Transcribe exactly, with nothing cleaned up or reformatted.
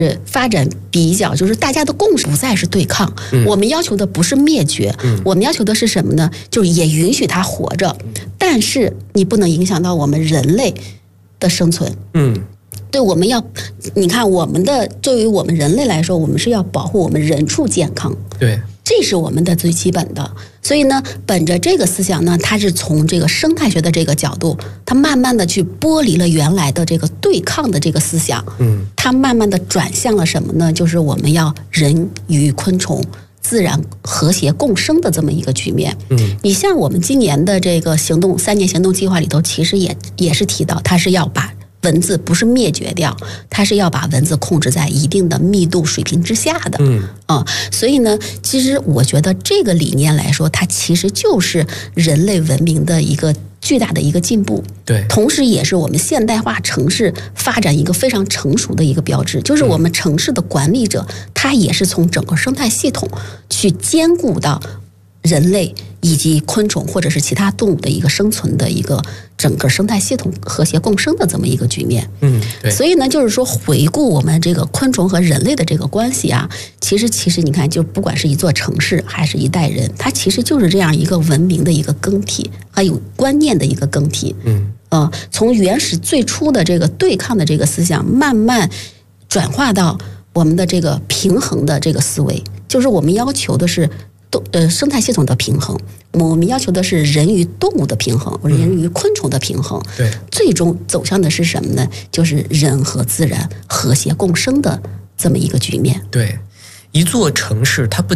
发展比较，就是大家的共识不再是对抗，嗯、我们要求的不是灭绝，嗯、我们要求的是什么呢？就是也允许它活着，但是你不能影响到我们人类的生存。嗯，对，我们要，你看我们的，作为我们人类来说，我们是要保护我们人畜健康。 对。 这是我们的最基本的，所以呢，本着这个思想呢，它是从这个生态学的这个角度，它慢慢的去剥离了原来的这个对抗的这个思想，嗯，它慢慢的转向了什么呢？就是我们要人与昆虫、自然和谐共生的这么一个局面。嗯，你像我们今年的这个行动三年行动计划里头，其实也也是提到，它是要把蚊子不是灭绝掉，它是要把蚊子控制在一定的密度水平之下的。嗯啊，所以呢，其实我觉得这个理念来说，它其实就是人类文明的一个巨大的一个进步。 对， 同时也是我们现代化城市发展一个非常成熟的一个标志，就是我们城市的管理者，他也是从整个生态系统去兼顾到人类以及昆虫或者是其他动物的一个生存的一个整个生态系统和谐共生的这么一个局面。嗯，对。所以呢，就是说回顾我们这个昆虫和人类的这个关系啊，其实其实你看，就不管是一座城市还是一代人，它其实就是这样一个文明的一个更替，还有观念的一个更替。嗯，呃，从原始最初的这个对抗的这个思想，慢慢转化到我们的这个平衡的这个思维，就是我们要求的是。呃，生态系统的平衡，我们要求的是人与动物的平衡，人与昆虫的平衡。 对， 最终走向的是什么呢？就是人和自然和谐共生的这么一个局面。 对，一座城市它不